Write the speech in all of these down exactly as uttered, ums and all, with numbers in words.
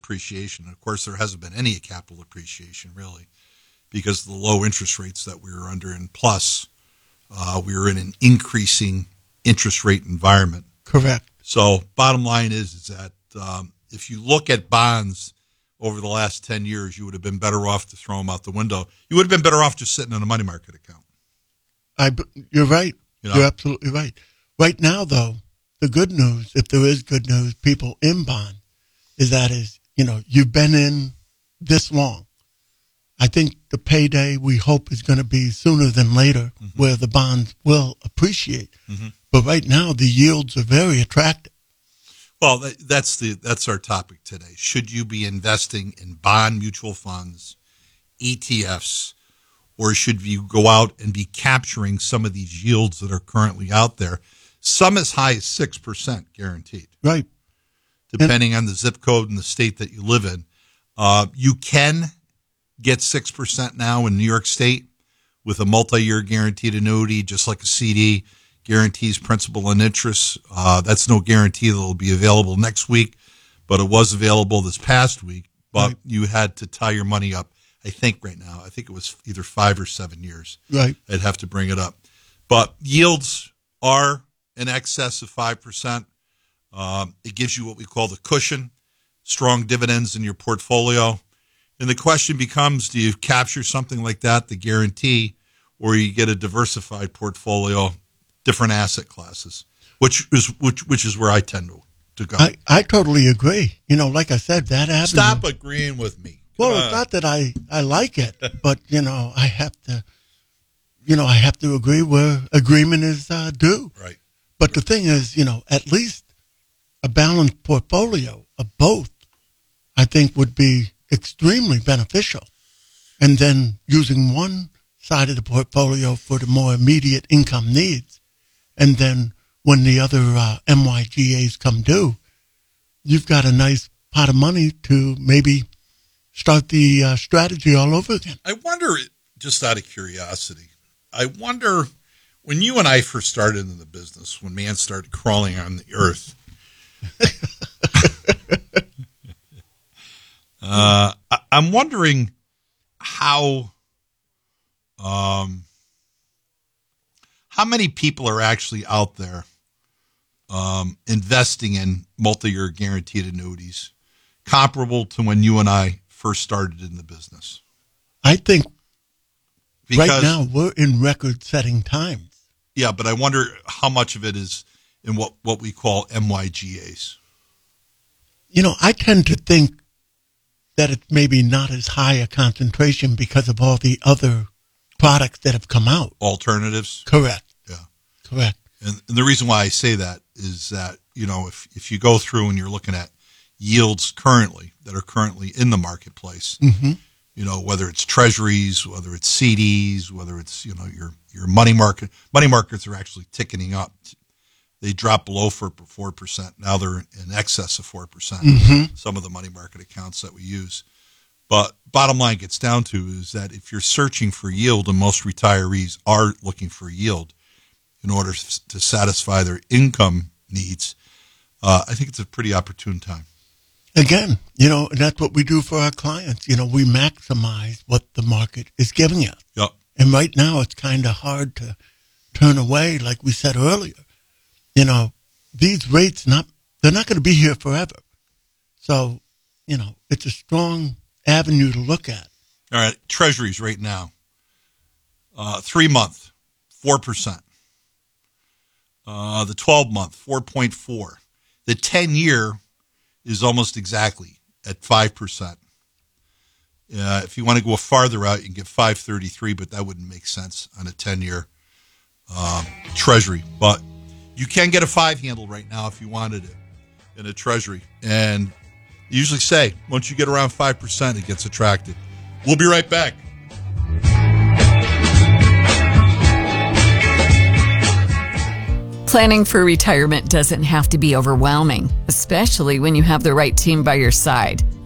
appreciation. And of course, there hasn't been any capital appreciation, really, because of the low interest rates that we were under. And plus, uh, we were in an increasing interest rate environment. Correct. So bottom line is, is that um, if you look at bonds over the last ten years, you would have been better off to throw them out the window. You would have been better off just sitting in a money market account. I, you're right. You know? You're absolutely right. Right now, though, the good news, if there is good news, people in bond, is that is, you know, you've been in this long. I think the payday we hope is going to be sooner than later, mm-hmm. where the bonds will appreciate. Mm-hmm. But right now, the yields are very attractive. Well, that's the that's our topic today. Should you be investing in bond mutual funds, E T Fs, or should you go out and be capturing some of these yields that are currently out there? Some as high as six percent guaranteed. Right. Depending and, on the zip code and the state that you live in. Uh, you can get six percent now in New York State with a multi-year guaranteed annuity, just like a C D. Guarantees principal and interest. Uh, that's no guarantee that it'll be available next week, but it was available this past week. But right. you had to tie your money up, I think right now, I think it was either five or seven years. Right. I'd have to bring it up. But yields are in excess of five percent. Um, it gives you what we call the cushion, strong dividends in your portfolio. And the question becomes, do you capture something like that, the guarantee, or you get a diversified portfolio, different asset classes, which is which which is where I tend to, to go. I, I totally agree. You know, like I said, that avenue. Stop agreeing with me. Well, Come it's on. Not that I, I like it, but, you know, I have to, you know, I have to agree where agreement is uh, due. Right. But the thing is, you know, at least a balanced portfolio of both, I think, would be extremely beneficial. And then using one side of the portfolio for the more immediate income needs. And then when the other uh, M Y G As come due, you've got a nice pot of money to maybe start the uh, strategy all over again. I wonder, just out of curiosity, I wonder, when you and I first started in the business, when man started crawling on the earth, uh, I, I'm wondering how... Um, How many people are actually out there um, investing in multi-year guaranteed annuities comparable to when you and I first started in the business? I think because, right now we're in record-setting times. Yeah, but I wonder how much of it is in what, what we call M Y G As. You know, I tend to think that it's maybe not as high a concentration because of all the other products that have come out. Alternatives? Correct. Yeah. Correct. And, and the reason why I say that is that, you know, if, if you go through and you're looking at yields currently that are currently in the marketplace, mm-hmm. you know, whether it's treasuries, whether it's C Ds, whether it's, you know, your, your money market, money markets are actually ticketing up. They dropped below for four percent. Now they're in excess of four percent. Mm-hmm. Some of the money market accounts that we use. But bottom line gets down to is that if you're searching for yield, and most retirees are looking for yield in order to satisfy their income needs, uh, I think it's a pretty opportune time. Again, you know, and that's what we do for our clients. You know, we maximize what the market is giving us. Yep. And right now it's kind of hard to turn away, like we said earlier. You know, these rates, not they're not going to be here forever. So, you know, it's a strong avenue to look at. All right, treasuries right now, uh, three month, four percent. Uh, the twelve month, four point four. The ten year is almost exactly at five percent. Uh, if you want to go farther out, you can get five thirty-three, but that wouldn't make sense on a ten year um, treasury. But you can get a five handle right now if you wanted it in a treasury. And usually say, once you get around five percent, it gets attractive. We'll be right back. Planning for retirement doesn't have to be overwhelming, especially when you have the right team by your side.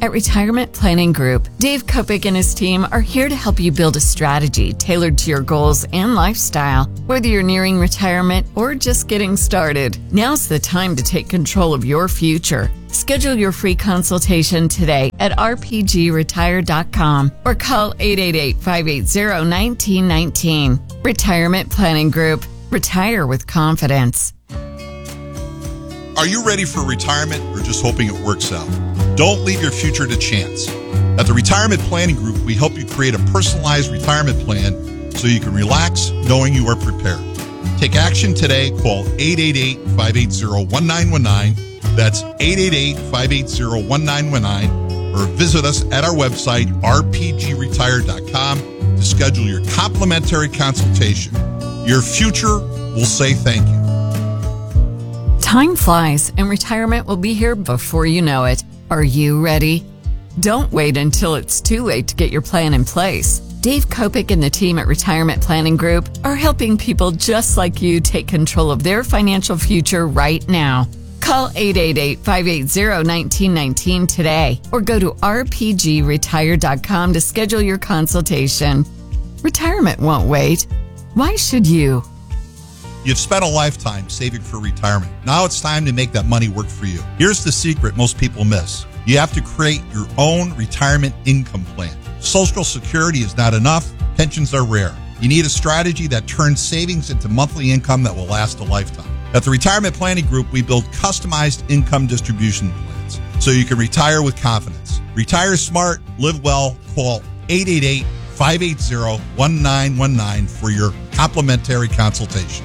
At Retirement Planning Group, Dave Kopic and his team are here to help you build a strategy tailored to your goals and lifestyle. Whether you're nearing retirement or just getting started, now's the time to take control of your future. Schedule your free consultation today at r p g retire dot com or call eight eight eight, five eight zero, one nine one nine. Retirement Planning Group. Retire with confidence. Are you ready for retirement or just hoping it works out? Don't leave your future to chance. At the Retirement Planning Group, we help you create a personalized retirement plan so you can relax knowing you are prepared. Take action today. Call eight eight eight, five eight zero, one nine one nine. That's eight eight eight, five eight zero, one nine one nine. Or visit us at our website, r p g retire dot com, to schedule your complimentary consultation. Your future will say thank you. Time flies, and retirement will be here before you know it. Are you ready? Don't wait until it's too late to get your plan in place. Dave Kopic and the team at Retirement Planning Group are helping people just like you take control of their financial future right now. Call eight eight eight, five eight zero, one nine one nine today or go to r p g retire dot com to schedule your consultation. Retirement won't wait. Why should you? You've spent a lifetime saving for retirement. Now it's time to make that money work for you. Here's the secret most people miss. You have to create your own retirement income plan. Social Security is not enough. Pensions are rare. You need a strategy that turns savings into monthly income that will last a lifetime. At the Retirement Planning Group, we build customized income distribution plans so you can retire with confidence. Retire smart, live well. Call eight eight eight, five eight zero, one nine one nine for your complimentary consultation.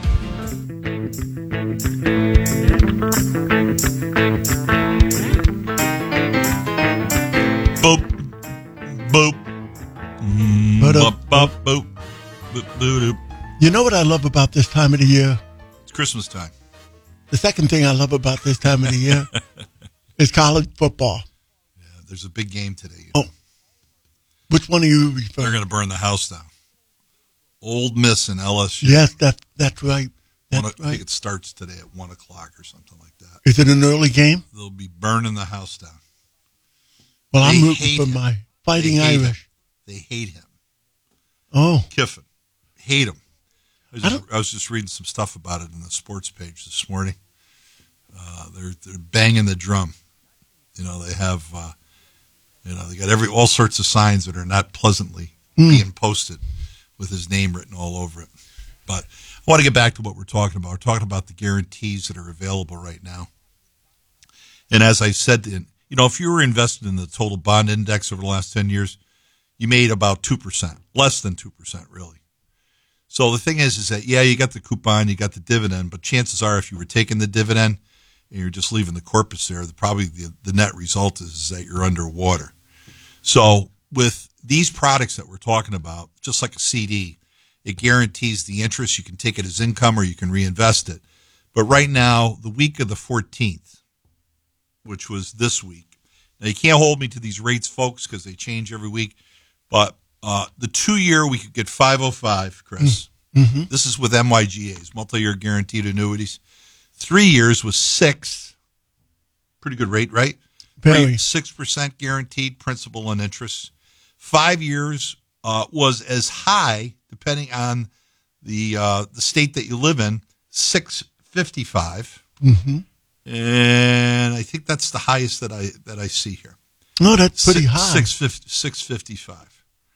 Boop, boop, mm, boop, boop, boop, boop, boop, boop. You know what I love about this time of the year? It's Christmas time. The second thing I love about this time of the year is college football. Yeah, there's a big game today. Oh, which one are you referring? They're going to burn the house down. Old Miss and L S U. Yes, that, that's right. That's One, I right. think it starts today at one o'clock or something like that. Is it an early game? They'll be burning the house down. Well, They I'm hate rooting for him. my Fighting They hate Irish. Him. They hate him. Oh, Kiffin. Hate him. I was, I just, I was just reading some stuff about it in the sports page this morning. Uh, they're they're banging the drum. You know, they have, uh, you know, they got every all sorts of signs that are not pleasantly Mm. being posted with his name written all over it. But I want to get back to what we're talking about. We're talking about the guarantees that are available right now. And as I said, in, you know, if you were invested in the total bond index over the last ten years, you made about two percent, less than two percent, really. So the thing is, is that, yeah, you got the coupon, you got the dividend, but chances are if you were taking the dividend and you're just leaving the corpus there, the, probably the, the net result is, is that you're underwater. So with these products that we're talking about, just like a C D, it guarantees the interest. You can take it as income or you can reinvest it. But right now, the week of the fourteenth, which was this week, now you can't hold me to these rates, folks, because they change every week, but uh, the two-year, we could get five oh five, Chris. mm-hmm. This is with M Y G As, multi-year guaranteed annuities. Three years was six. Pretty good rate, right? very. six percent guaranteed principal and interest. Five years uh, was as high, depending on the uh, the state that you live in, six fifty-five. Mm-hmm. And I think that's the highest that I that I see here. No, that's pretty Six- high. six fifty, six fifty-five.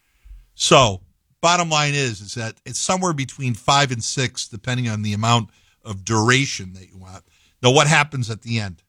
So, bottom line is, is that it's somewhere between five and six, depending on the amount of duration that you want. Now, what happens at the end?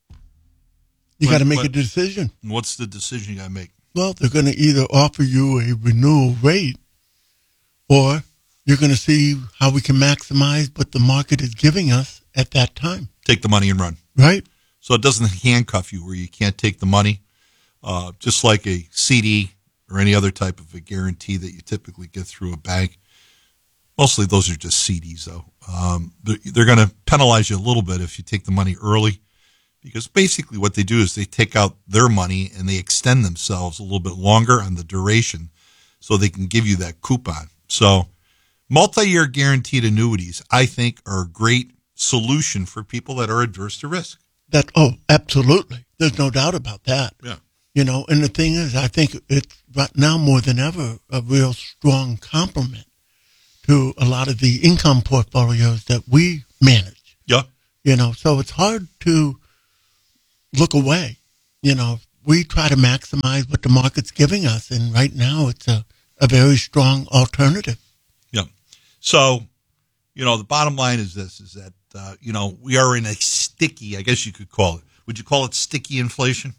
You What- got to make what- a decision. What's the decision you got to make? Well, they're going to either offer you a renewal rate or you're going to see how we can maximize what the market is giving us at that time, Take the money and run. right? So it doesn't handcuff you where you can't take the money, uh, just like a C D or any other type of a guarantee that you typically get through a bank. Mostly those are just C Ds, though. Um, they're they're going to penalize you a little bit if you take the money early, because basically what they do is they take out their money and they extend themselves a little bit longer on the duration so they can give you that coupon. So multi-year guaranteed annuities, I think, are a great solution for people that are adverse to risk. That oh, absolutely. There's no doubt about that. Yeah. You know, and the thing is, I think it's right now more than ever a real strong complement to a lot of the income portfolios that we manage. Yeah. You know, so it's hard to look away. You know, we try to maximize what the market's giving us, and right now it's a, a very strong alternative. Yeah. So, you know, the bottom line is this, is that, uh, you know, we are in a sticky, I guess you could call it. Would you call it sticky inflation?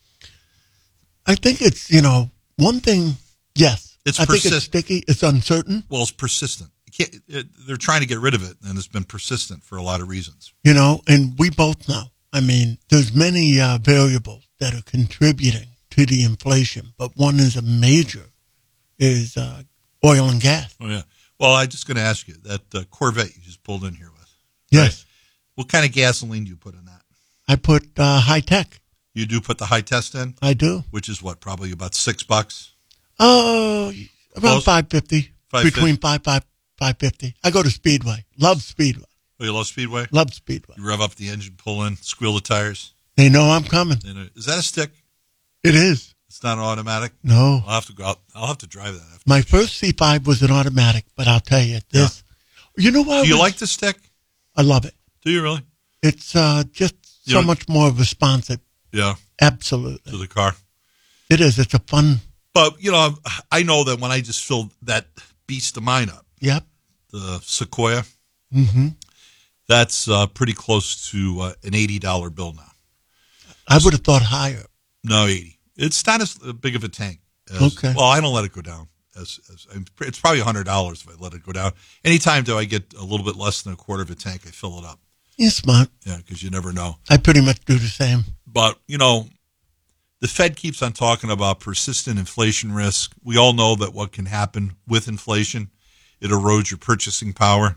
I think it's, you know, one thing, yes. It's I persist- think it's sticky. It's uncertain. Well, it's persistent. You can't, it, they're trying to get rid of it, and it's been persistent for a lot of reasons. You know, and we both know. I mean, there's many uh, variables that are contributing to the inflation, but one is a major, is uh, oil and gas. Oh, yeah. Well, I'm just going to ask you, that uh, Corvette you just pulled in here with. Yes. Right? What kind of gasoline do you put in that? I put uh, high tech. You do put the high test in? I do. Which is what, probably about six bucks? Oh, around Close? five fifty. five fifty? Between five five five fifty. I go to Speedway. Love Speedway. Oh, you love Speedway? Love Speedway. You rev up the engine, pull in, squeal the tires. They know I'm coming. And, uh, Is that a stick? It is. It's not an automatic? No. I'll have to go out. I'll have to drive that after. My first C five was an automatic, but I'll tell you this. You know what? Do you like the stick? I love it. Do you really? It's uh, just You so know- much more responsive. Yeah, Absolutely. to the car. It is. It's a fun. But, you know, I know that when I just filled that beast of mine up, Yep. the Sequoia, Mm-hmm. that's uh, pretty close to uh, an eighty dollar bill now. I would have thought higher. No, eighty. It's not as big of a tank. As, Okay. Well, I don't let it go down. As, as It's probably one hundred dollars if I let it go down. Anytime do I get a little bit less than a quarter of a tank, I fill it up. You're smart. Yeah, because you never know. I pretty much do the same. But, you know, the Fed keeps on talking about persistent inflation risk. We all know that what can happen with inflation, it erodes your purchasing power.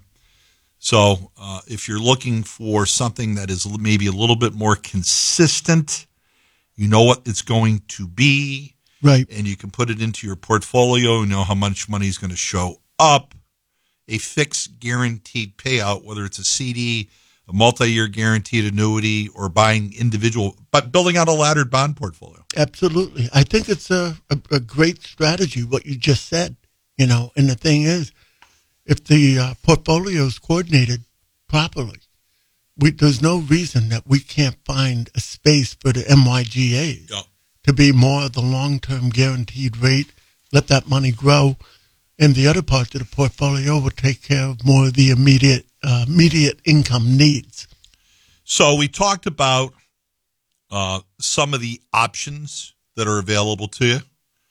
So uh, if you're looking for something that is maybe a little bit more consistent, you know what it's going to be, Right. and you can put it into your portfolio, you know how much money is going to show up. A fixed guaranteed payout, whether it's a C D, a multi-year guaranteed annuity, or buying individual, but building out a laddered bond portfolio. Absolutely. I think it's a, a, a great strategy, what you just said. You know, and the thing is, if the uh, portfolio is coordinated properly, we, there's no reason that we can't find a space for the M Y G As Yeah. to be more of the long-term guaranteed rate, let that money grow, and the other parts of the portfolio will take care of more of the immediate uh, immediate income needs. So we talked about uh, some of the options that are available to you.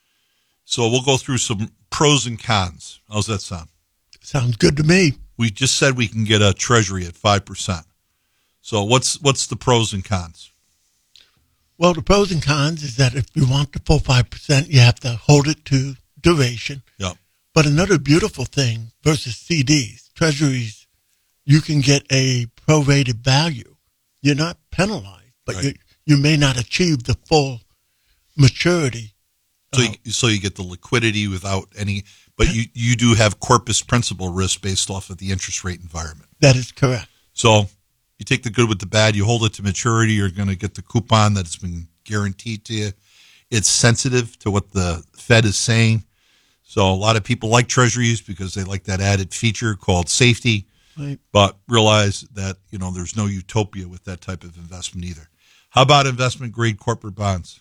So we'll go through some pros and cons. How's that sound? Sounds good to me. We just said we can get a treasury at five percent. So what's what's the pros and cons? Well, the pros and cons is that if you want the full five percent, you have to hold it to duration. Yep. But another beautiful thing versus C Ds, treasuries, you can get a prorated value. You're not penalized, but Right. you you may not achieve the full maturity. So Uh, you, so you get the liquidity without any, but you, you do have corpus principal risk based off of the interest rate environment. That is correct. So you take the good with the bad, you hold it to maturity, you're going to get the coupon that's been guaranteed to you. It's sensitive to what the Fed is saying. So a lot of people like treasuries because they like that added feature called safety, Right. but realize that, you know, there's no utopia with that type of investment either. How about investment grade corporate bonds?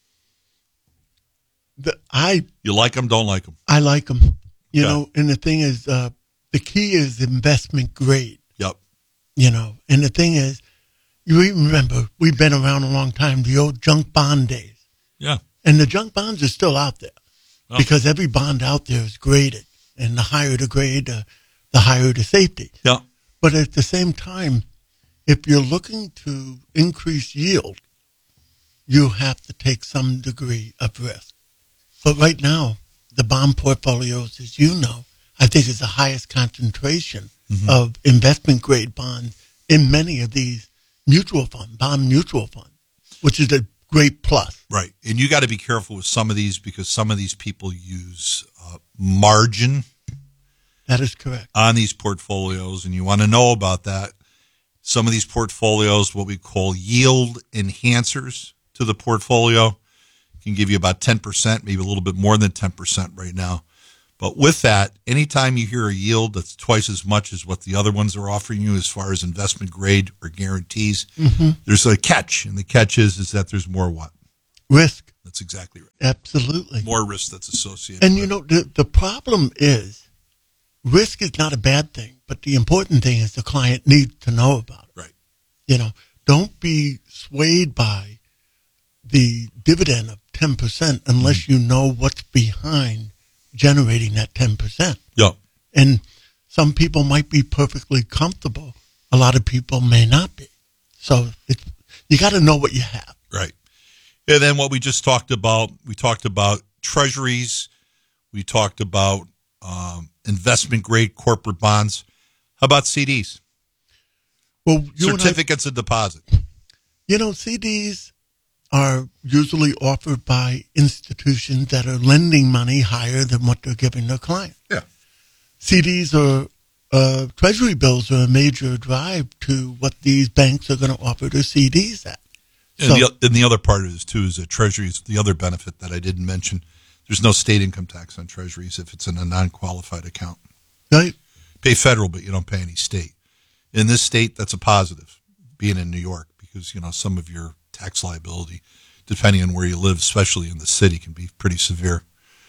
The, I You like them, don't like them? I like them. You Yeah. know, and the thing is, uh, the key is investment grade. Yep. You know, and the thing is, you remember we've been around a long time, the old junk bond days. Yeah. And the junk bonds are still out there Oh. because every bond out there is graded. And the higher the grade, uh, the higher the safety. Yeah. But at the same time, if you're looking to increase yield, you have to take some degree of risk. But right now, the bond portfolios, as you know, I think is the highest concentration Mm-hmm. of investment grade bonds in many of these mutual funds, bond mutual funds, which is a great plus. Right. And you got to be careful with some of these because some of these people use uh, margin That is correct. on these portfolios, and you want to know about that. Some of these portfolios, what we call yield enhancers to the portfolio, can give you about ten percent, maybe a little bit more than ten percent right now. But with that, anytime you hear a yield that's twice as much as what the other ones are offering you as far as investment grade or guarantees, mm-hmm. there's a catch. And the catch is, is that there's more what? Risk. That's exactly right. Absolutely. More risk that's associated And, with you know, the, the problem is risk is not a bad thing, but the important thing is the client needs to know about it. Right. You know, don't be swayed by the dividend of ten percent unless mm-hmm. you know what's behind generating that ten percent. Yep. And some people might be perfectly comfortable. A lot of people may not be. So it's, you got to know what you have. Right. And then what we just talked about, we talked about treasuries. We talked about um, investment grade corporate bonds. How about C Ds? Well, you certificates I, of deposit. You know, C Ds are usually offered by institutions that are lending money higher than what they're giving their client. Yeah. C Ds are, uh, treasury bills are a major drive to what these banks are going to offer their C Ds at. And, so, the, and the other part of this, too, is that treasuries, the other benefit that I didn't mention, there's no state income tax on treasuries if it's in a non-qualified account. Right. Pay federal, but you don't pay any state. In this state, that's a positive, being in New York, because, you know, some of your tax liability, depending on where you live, especially in the city, can be pretty severe.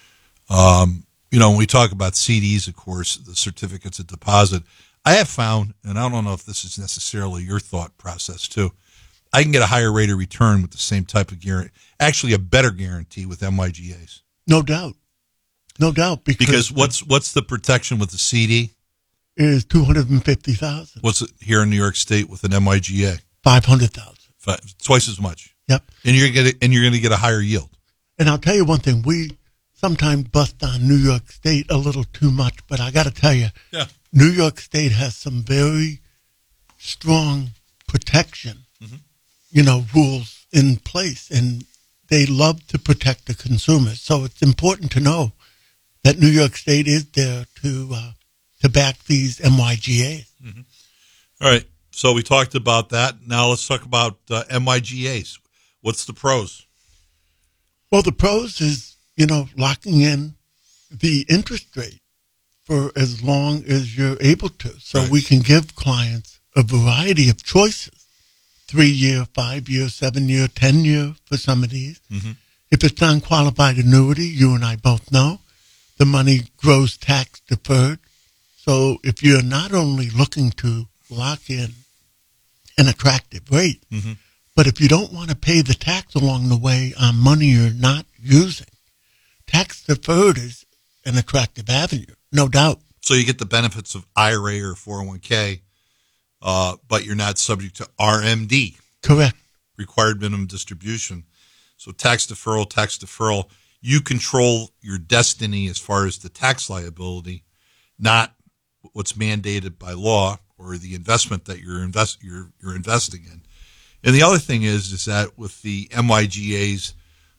Um, you know, when we talk about C Ds, of course, the certificates of deposit, I have found, and I don't know if this is necessarily your thought process too, I can get a higher rate of return with the same type of guarantee, actually a better guarantee with M Y G As. No doubt. No doubt. Because, because what's what's the protection with the C D? It is two hundred fifty thousand dollars. What's it here in New York State with an M Y G A? five hundred thousand dollars. Five, twice as much. Yep. And you're gonna and you're gonna get a higher yield. And I'll tell you one thing, we sometimes bust on New York State a little too much, but I got to tell you, yeah. New York State has some very strong protection, mm-hmm. you know, rules in place, and they love to protect the consumers. So it's important to know that New York State is there to uh, to back these M Y G As. Mm-hmm. All right. So we talked about that. Now let's talk about uh, M Y G As. What's the pros? Well, the pros is, you know, locking in the interest rate for as long as you're able to. So right. we can give clients a variety of choices. Three-year, five-year, seven-year, ten-year for some of these. Mm-hmm. If it's non-qualified annuity, you and I both know, the money grows tax deferred. So if you're not only looking to lock in an attractive rate, mm-hmm. but if you don't want to pay the tax along the way on money you're not using, tax deferred is an attractive avenue, no doubt. So you get the benefits of I R A or four oh one k, uh, but you're not subject to R M D. Correct. Required minimum distribution. So tax deferral, tax deferral, you control your destiny as far as the tax liability, not what's mandated by law or the investment that you're invest you're you're investing in. And the other thing is is that with the M Y G As,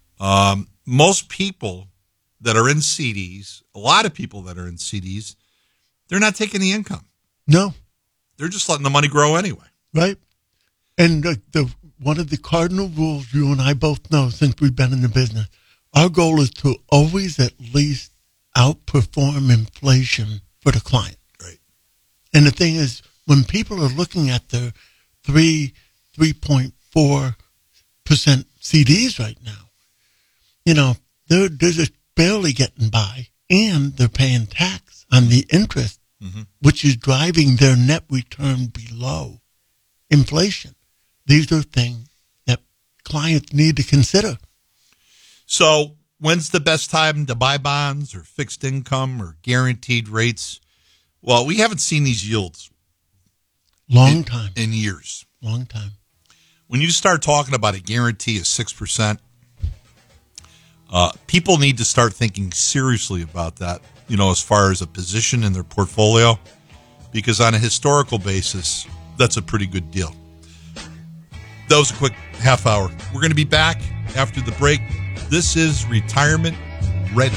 um, most people that are in C Ds, a lot of people that are in C Ds, they're not taking the income. No, they're just letting the money grow anyway. Right. And the, the one of the cardinal rules you and I both know since we've been in the business, our goal is to always at least outperform inflation for the client. Right. And the thing is, when people are looking at their three, three point four percent C Ds right now, you know, they're, they're just barely getting by, and they're paying tax on the interest, mm-hmm. which is driving their net return below inflation. These are things that clients need to consider. So when's the best time to buy bonds or fixed income or guaranteed rates? Well, we haven't seen these yields. Long in, time. In years. Long time. When you start talking about a guarantee of six percent, uh, people need to start thinking seriously about that, you know, as far as a position in their portfolio, because on a historical basis, that's a pretty good deal. That was a quick half hour. We're going to be back after the break. This is Retirement Ready.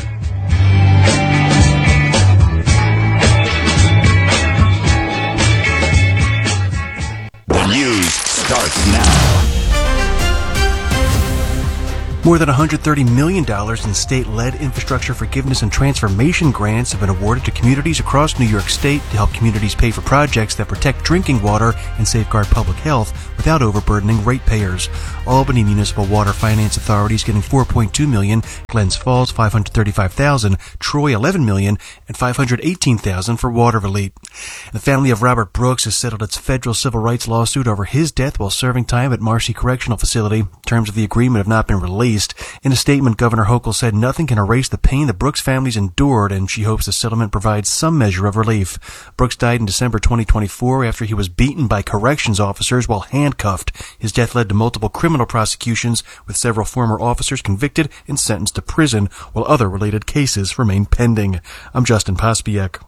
The news starts now. More than one hundred thirty million dollars in state-led infrastructure forgiveness and transformation grants have been awarded to communities across New York State to help communities pay for projects that protect drinking water and safeguard public health without overburdening ratepayers. Albany Municipal Water Finance Authority is getting four point two million dollars, Glens Falls five hundred thirty-five thousand dollars, Troy eleven million dollars, and five hundred eighteen thousand dollars for water relief. The family of Robert Brooks has settled its federal civil rights lawsuit over his death while serving time at Marcy Correctional Facility. Terms of the agreement have not been released. In a statement, Governor Hochul said nothing can erase the pain the Brooks family's endured, and she hopes the settlement provides some measure of relief. Brooks died in December twenty twenty-four after he was beaten by corrections officers while handcuffed. His death led to multiple criminal prosecutions, with several former officers convicted and sentenced to prison, while other related cases remain pending. I'm Justin Pospiek.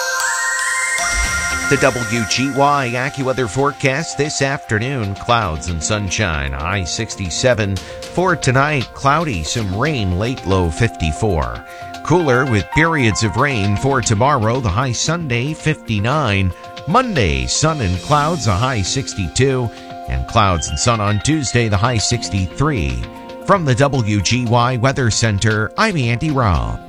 The W G Y AccuWeather forecast this afternoon, clouds and sunshine, high sixty-seven. For tonight, cloudy, some rain, late low fifty-four. Cooler with periods of rain for tomorrow, the high Sunday fifty-nine. Monday, sun and clouds, a high sixty-two. And clouds and sun on Tuesday, the high sixty-three. From the W G Y Weather Center, I'm Andy Robb.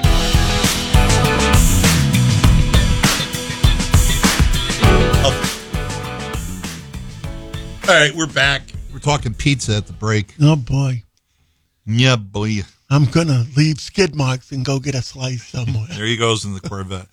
All right, we're back. We're talking pizza at the break. Oh, boy. Yeah, boy. I'm going to leave skid marks and go get a slice somewhere. There he goes in the Corvette.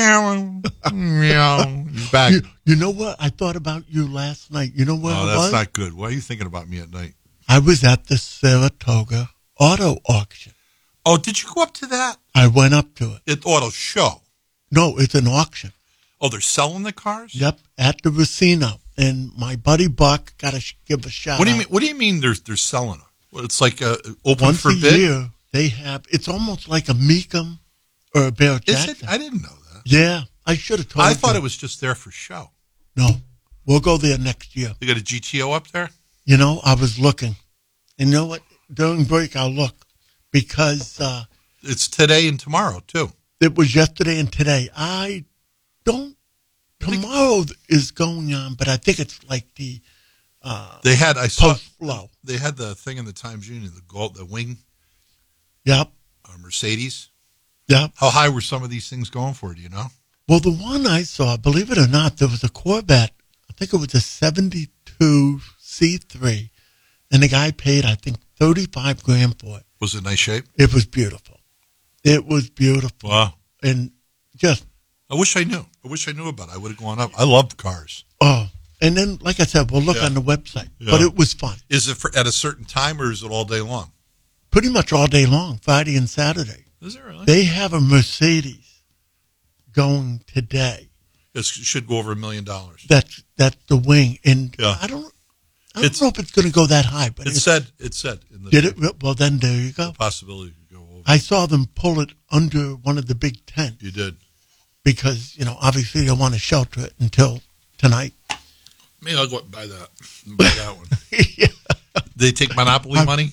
He's back. You, you know what? I thought about you last night. You know where Oh, I that's was? not good. Why are you thinking about me at night? I was at the Saratoga Auto Auction. Oh, did you go up to that? I went up to it. At Auto Show. No, it's an auction. Oh, they're selling the cars? Yep, at the Racino. And my buddy Buck got to sh- give a shout What do you out. mean? What do you mean they're they're selling them? Well, it's like a open Once for a bid. year, they have. It's almost like a Mecum or a Bear Is Jackson. it? I didn't know that. Yeah, I should have told I you. thought it was just there for show. No, we'll go there next year. They got a G T O up there. You know, I was looking. And you know what? During break, I'll look because uh, It's today and tomorrow too. it was yesterday and today. I don't. Tomorrow is going on, but I think it's like the uh, They had I saw post flow. they had the thing in the Times Union, the gold, the wing, Yep, uh, Mercedes. yep. How high were some of these things going for? Do you know? Well, the one I saw, believe it or not, there was a Corvette. I think it was a seventy-two C three, and the guy paid, I think, thirty-five grand for it. Was it nice shape? It was beautiful. It was beautiful. Wow. And just, I wish I knew. I wish I knew about it. I would have gone up. I love cars. oh. And then, like I said, we'll look Yeah. on the website. Yeah. But it was fun. Is it for, at a certain time or is it all day long? Pretty much all day long, Friday and Saturday. Is it really? They have a Mercedes going today. It should go over a million dollars. That's that's the wing. And Yeah. I don't I don't It's- know if it's going to go that high. But It it's- said. It said. In the, Did it? Well, then there you go. Possibility to go over. I saw them pull it under one of the big tents You did. because, you know, obviously they want to shelter it until tonight. Maybe I'll go up and buy that. Buy that one. They take Monopoly money.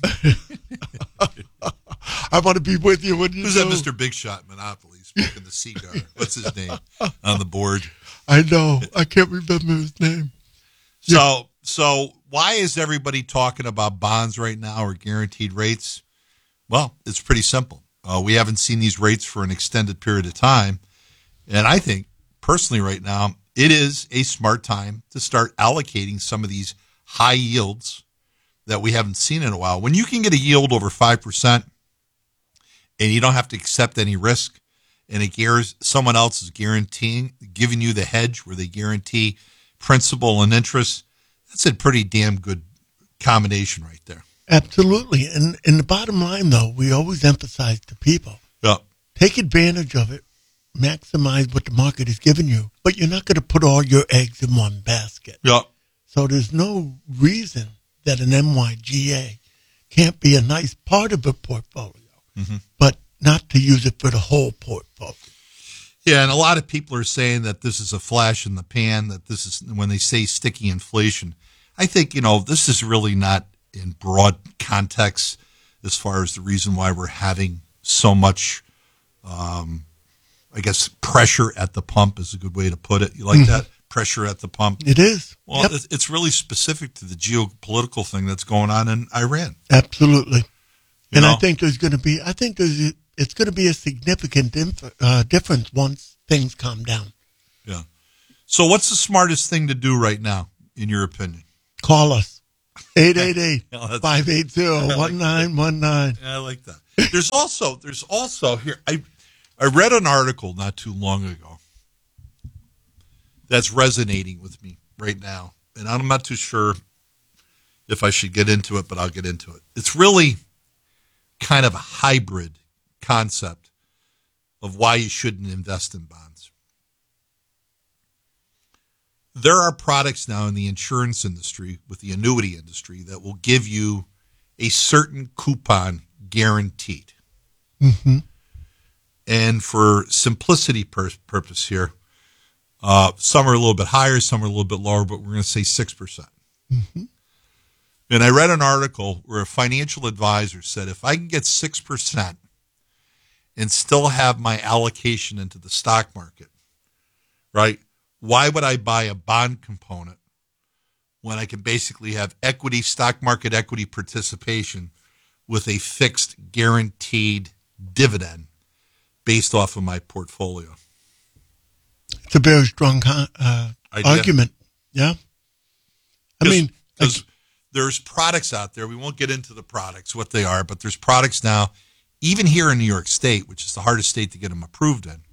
I want to be with you when you Who's know. that Mister Big Shot Monopoly smoking the cigar? What's his name on the board? I know. I can't remember his name. So, so why is everybody talking about bonds right now or guaranteed rates? Well, it's pretty simple. Uh, we haven't seen these rates for an extended period of time. And I think, personally, right now, it is a smart time to start allocating some of these high yields that we haven't seen in a while. When you can get a yield over five percent and you don't have to accept any risk, and it guarantees, someone else is guaranteeing, giving you the hedge where they guarantee principal and interest, that's a pretty damn good combination right there. Absolutely. And, and the bottom line, though, we always emphasize to people, Yeah. take advantage of it, maximize what the market is giving you, but you're not going to put all your eggs in one basket. Yeah. So there's no reason that an M Y G A can't be a nice part of a portfolio, Mm-hmm. but not to use it for the whole portfolio. Yeah, and a lot of people are saying that this is a flash in the pan, that this is when they say sticky inflation. I think, you know, this is really not in broad context as far as the reason why we're having so much, um, I guess, pressure at the pump is a good way to put it. You like that? Pressure at the pump? It is. Well, Yep. it's- it's really specific to the geopolitical thing that's going on in Iran. Absolutely. and know? I think there's going to be, I think there's, a, it's going to be a significant inf- uh, difference once things calm down. Yeah. So what's the smartest thing to do right now, in your opinion? Call us. eight eight eight, Yeah, five eight zero, one nine one nine. I like that. There's also, there's also here, I, I read an article not too long ago that's resonating with me right now. And I'm not too sure if I should get into it, but I'll get into it. It's really kind of a hybrid concept of why you shouldn't invest in bonds. There are products now in the insurance industry, with the annuity industry, that will give you a certain coupon guaranteed. Mm-hmm. And for simplicity pur- purpose here, uh, some are a little bit higher, some are a little bit lower, but we're going to say six percent. Mm-hmm. And I read an article where a financial advisor said, if I can get six percent and still have my allocation into the stock market, right, why would I buy a bond component when I can basically have equity, stock market equity participation with a fixed guaranteed dividend based off of my portfolio? It's a very strong con- uh, argument. Yeah. I mean, because like, there's products out there. We won't get into the products, what they are, but there's products now, even here in New York State, which is the hardest state to get them approved in,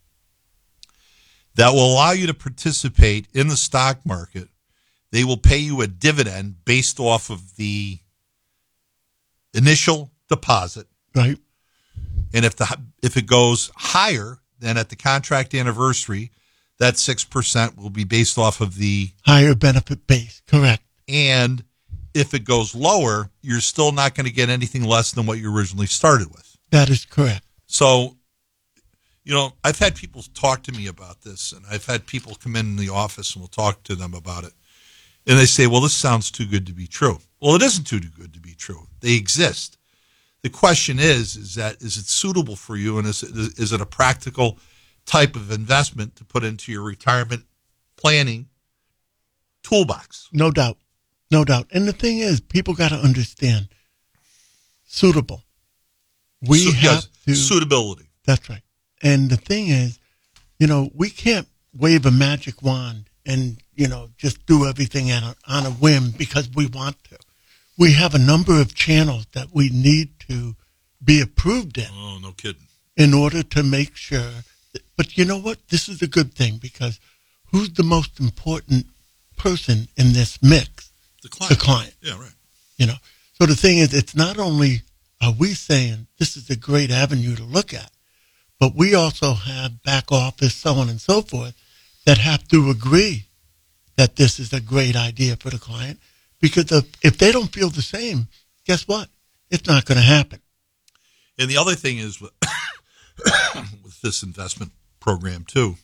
that will allow you to participate in the stock market. They will pay you a dividend based off of the initial deposit. right. And if the if it goes higher than at the contract anniversary, that six percent will be based off of the, Higher benefit base. Correct. and if it goes lower, you're still not going to get anything less than what you originally started with. That is correct. So, you know, I've had people talk to me about this, and I've had people come in the office and we'll talk to them about it. And they say, well, this sounds too good to be true. Well, it isn't too good to be true. They exist. The question is, is that, is it suitable for you, and is it, is it a practical type of investment to put into your retirement planning toolbox? No doubt. No doubt. And the thing is, people got to understand, suitable. We Su- have yes, to. suitability. That's right. And the thing is, you know, we can't wave a magic wand and, you know, just do everything on a, on a whim because we want to. We have a number of channels that we need to be approved in Oh, no kidding. in order to make sure. That, but you know what? This is a good thing, because who's the most important person in this mix? The client. The client. Yeah, right. You know, so the thing is, it's not only are we saying this is a great avenue to look at, but we also have back office, so on and so forth, that have to agree that this is a great idea for the client. Because if, if they don't feel the same, guess what? It's not going to happen. And the other thing is with, with this investment program too,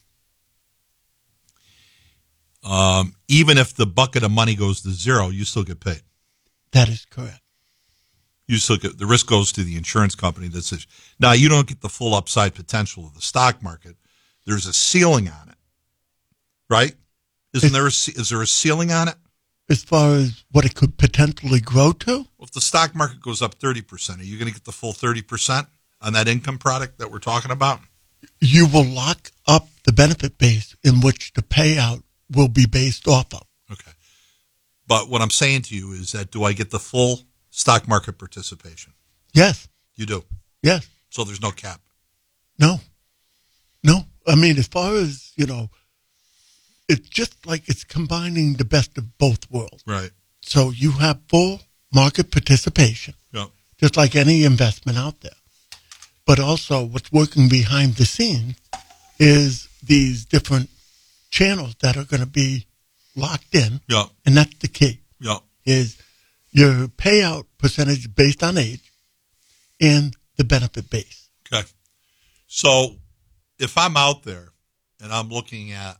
um, even if the bucket of money goes to zero, you still get paid. That is correct. You still get, the risk goes to the insurance company. That says, now you don't get the full upside potential of the stock market. There's a ceiling on it, right? Isn't there a, is there a ceiling on it? As far as what it could potentially grow to? Well, if the stock market goes up thirty percent, are you going to get the full thirty percent on that income product that we're talking about? You will lock up the benefit base in which the payout will be based off of. Okay. But what I'm saying to you is that, do I get the full stock market participation? Yes. You do. Yes. So there's no cap. No. No. I mean, as far as, you know, it's just like it's combining the best of both worlds. Right. So you have full market participation, Yeah. just like any investment out there. But also what's working behind the scenes is these different channels that are going to be locked in. Yeah. And that's the key, Yeah. is your payout percentage based on age and the benefit base. Okay. So if I'm out there and I'm looking at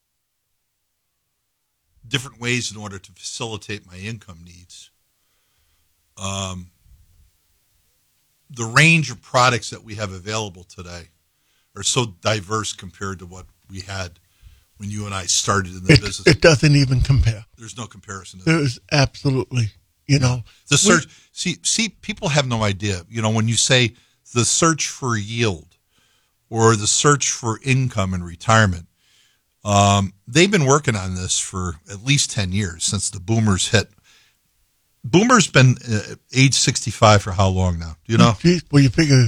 different ways in order to facilitate my income needs, um, the range of products that we have available today are so diverse compared to what we had when you and I started in the It, business. it doesn't even compare. There's no comparison to that. There is absolutely You know, The search, see, see, people have no idea. You know, when you say the search for yield or the search for income and retirement, um, they've been working on this for at least ten years since the boomers hit. Boomers been uh, age sixty-five for how long now? Do you know? Geez, well, you figure